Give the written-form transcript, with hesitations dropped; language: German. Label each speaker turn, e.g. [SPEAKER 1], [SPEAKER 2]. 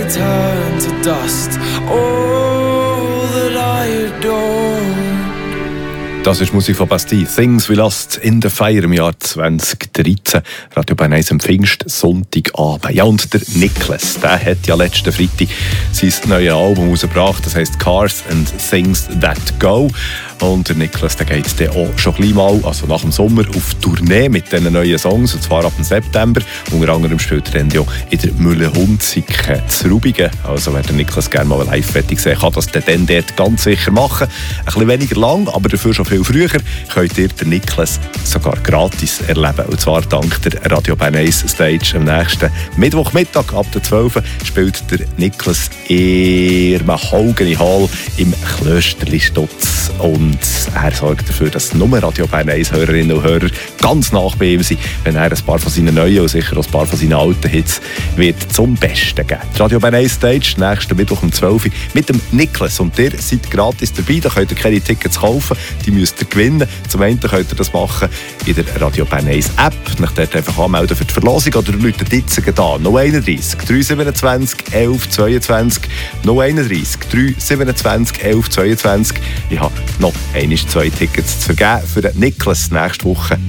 [SPEAKER 1] turn to dust. All that I adore.
[SPEAKER 2] Das ist Musik von Bastille. Things We Lost in the Fire im Jahr 2013. Radio Bern 1 am Pfingstsonntagabend. Ja, und der Nicholas, der hat ja letzten Freitag sein neues Album rausgebracht. Das heisst Cars and Things That Go. Und der Nicholas, der geht dann auch schon gleich mal, also nach dem Sommer, auf Tournee mit diesen neuen Songs, und zwar ab dem September. Unter anderem spielt er dann ja in der Mühle-Hunziken zu Rubigen. Also wer den Nicholas gerne mal live fertig sehen kann das dann dort ganz sicher machen. Ein bisschen weniger lang, aber dafür schon viel früher könnt ihr den Nicholas sogar gratis erleben. Und zwar dank der Radio Bern 1 Stage am nächsten Mittwochmittag ab der 12 spielt der Nicholas in Mahogany Hall im Klösterli Stutz. Und er sorgt dafür, dass nur Radio Bern 1 Hörerinnen und Hörer ganz nach bei ihm sind, wenn er ein paar von seinen neuen und sicher auch ein paar von seinen alten Hits wird zum Besten geben. Die Radio Bern 1 Stage nächsten Mittwoch um 12 Uhr mit dem Nicholas. Und ihr seid gratis dabei, da könnt ihr keine Tickets kaufen, die müsst ihr gewinnen. Zum einen könnt ihr das machen in der Radio Bern 1 App, nach dort einfach anmelden für die Verlosung, oder ihr ruft jetzt an 031 327 11 22 031 327 11 22. Ich habe noch 2 Tickets zu vergeben für den Nicholas nächste Woche.